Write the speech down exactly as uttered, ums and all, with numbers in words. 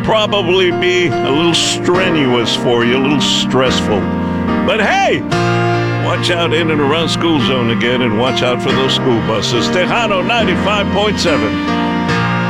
Probably be a little strenuous for you, a little stressful. But hey, watch out in and around school zone again, and watch out for those school buses. Tejano ninety-five point seven.